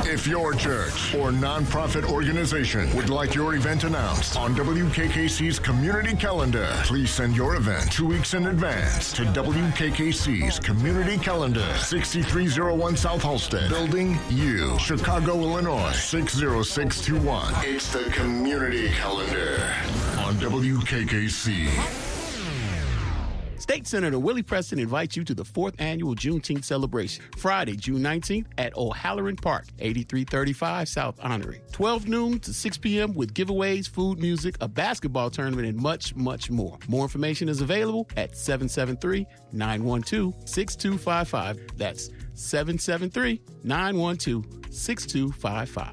If your church or nonprofit organization would like your event announced on WKKC's community calendar, please send your event 2 weeks in advance to WKKC's community calendar, 6301 South Halsted, Building U, Chicago, Illinois, 60621. It's the community calendar on WKKC. State Senator Willie Preston invites you to the 4th Annual Juneteenth Celebration, Friday, June 19th at O'Halloran Park, 8335 South Honorary. 12 noon to 6 p.m. with giveaways, food, music, a basketball tournament, and much, much more. More information is available at 773-912-6255. That's 773-912-6255.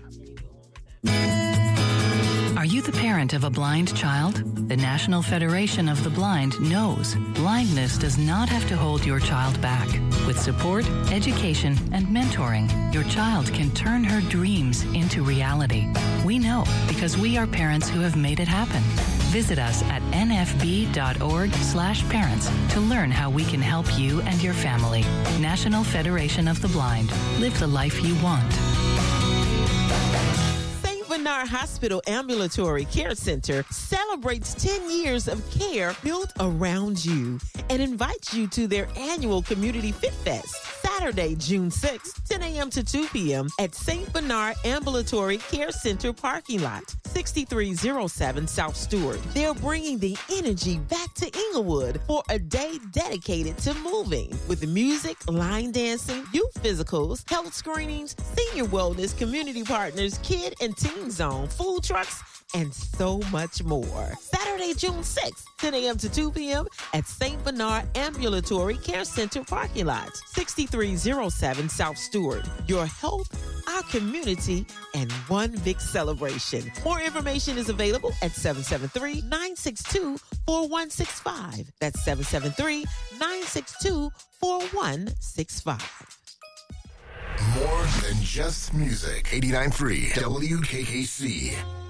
Are you the parent of a blind child? The National Federation of the Blind knows blindness does not have to hold your child back. With support, education, and mentoring, your child can turn her dreams into reality. We know because we are parents who have made it happen. Visit us at nfb.org/parents to learn how we can help you and your family. National Federation of the Blind. Live the life you want. Bernard Hospital Ambulatory Care Center celebrates 10 years of care built around you and invites you to their annual Community Fit Fest, Saturday, June 6th, 10 a.m. to 2 p.m. at St. Bernard Ambulatory Care Center parking lot, 6307 South Stewart. They're bringing the energy back to Inglewood for a day dedicated to moving with music, line dancing, youth physicals, health screenings, senior wellness, community partners, kid and teen zone, food trucks, and so much more. Saturday, June 6th, 10 a.m. to 2 p.m. at St. Bernard Ambulatory Care Center parking lot, 6307 South Stewart. Your health, our community, and one big celebration. More information is available at 773-962-4165. That's 773-962-4165. More than just music. 89.3 WKKC.